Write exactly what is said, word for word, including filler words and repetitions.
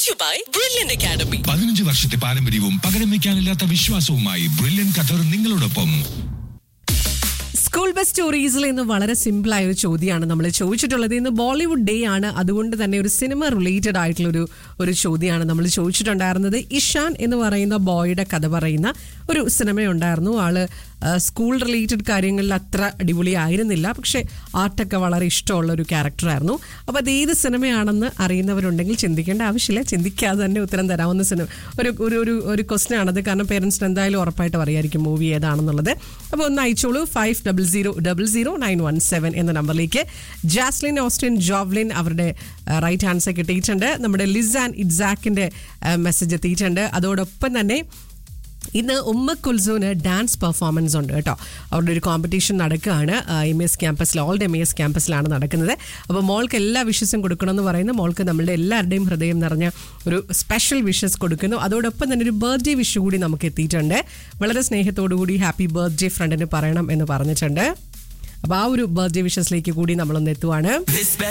you by Brilliant Academy. പതിനഞ്ച് വർഷത്തെ പാരമ്പര്യവും പകരം വെക്കാനില്ലാത്ത വിശ്വാസവുമായി ബ്രില്യൻ ഖത്തർ നിങ്ങളോടൊപ്പം. സ്കൂൾ ബസ് സ്റ്റോറീസിൽ ഇന്ന് വളരെ സിമ്പിൾ ആയ ഒരു ചോദ്യമാണ് നമ്മൾ ചോദിച്ചിട്ടുള്ളത്. ഇന്ന് ബോളിവുഡ് ഡേ ആണ്, അതുകൊണ്ട് തന്നെ ഒരു സിനിമ റിലേറ്റഡ് ആയിട്ടുള്ള ഒരു ഒരു ചോദ്യമാണ് നമ്മൾ ചോദിച്ചിട്ടുണ്ടായിരുന്നത്. ഇഷാൻ എന്ന് പറയുന്ന ബോയുടെ കഥ പറയുന്ന ഒരു സിനിമയുണ്ടായിരുന്നു. ആള് സ്കൂൾ റിലേറ്റഡ് കാര്യങ്ങളിൽ അത്ര അടിപൊളി ആയിരുന്നില്ല, പക്ഷേ ആർട്ടൊക്കെ വളരെ ഇഷ്ടമുള്ള ഒരു ക്യാരക്ടറായിരുന്നു. അപ്പോൾ അത് ഏത് സിനിമയാണെന്ന് അറിയുന്നവരുണ്ടെങ്കിൽ ചിന്തിക്കേണ്ട ആവശ്യമില്ല, ചിന്തിക്കാതെ തന്നെ ഉത്തരം തരാവുന്ന സിനിമ ഒരു ഒരു ഒരു ഒരു ക്വസ്റ്റ്യൻ ആണത്. കാരണം പേരൻസിന് എന്തായാലും ഉറപ്പായിട്ട് അറിയായിരിക്കും മൂവി ഏതാണെന്നുള്ളത്. അപ്പോൾ ഒന്ന് അയച്ചോളൂ five double zero double zero nine one seven എന്ന നമ്പറിലേക്ക്. ജാസ്ലിൻ ഓസ്റ്റിൻ ജോവ്ലിൻ അവരുടെ റൈറ്റ് ആൻസർ കിട്ടിയിട്ടുണ്ട്. നമ്മുടെ ലിസ് ആൻഡ് ഇറ്റ്സാക്കിൻ്റെ മെസ്സേജ് എത്തിയിട്ടുണ്ട്. അതോടൊപ്പം തന്നെ ഇന്ന് ഉമ്മ കുൽസൂന് ഡാൻസ് പെർഫോമൻസ് ഉണ്ട് കേട്ടോ. അവരുടെ ഒരു കോമ്പറ്റീഷൻ നടക്കുകയാണ് എം എസ് ക്യാമ്പസിൽ, ഓൾഡ് എം എസ് ക്യാമ്പസിലാണ് നടക്കുന്നത്. അപ്പോൾ മോൾക്ക് എല്ലാ വിഷസും കൊടുക്കണമെന്ന് പറയുന്നു. മോൾക്ക് നമ്മളുടെ എല്ലാവരുടെയും ഹൃദയം നിറഞ്ഞ ഒരു സ്പെഷ്യൽ വിഷസ് കൊടുക്കുന്നു. അതോടൊപ്പം തന്നെ ഒരു ബർത്ത്ഡേ വിഷ് കൂടി നമുക്ക് എത്തിയിട്ടുണ്ട്. വളരെ സ്നേഹത്തോടു കൂടി ഹാപ്പി ബർത്ത്ഡേ ഫ്രണ്ടിന് പറയണം എന്ന് പറഞ്ഞിട്ടുണ്ട്. അപ്പോൾ ആ ഒരു ബർത്ത്ഡേ വിഷസിലേക്ക് കൂടി നമ്മളൊന്ന് എത്തുവാണ്.